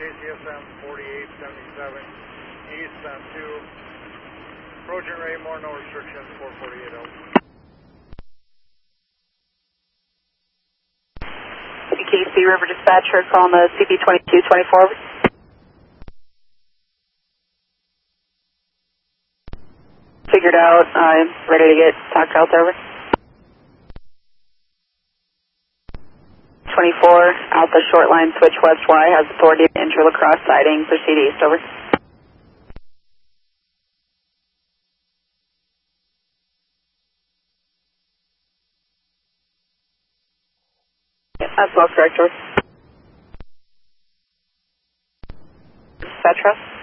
KCSM 4877 east on 2. Trojan Ray, more no restrictions, 448 out. KC River Dispatcher calling the CP2224. Figured out, ready to get talked out over. 24, Alpha short line switch west Y, has authority to enter lacrosse siding, proceed east, over. That's well correct, over. Petra.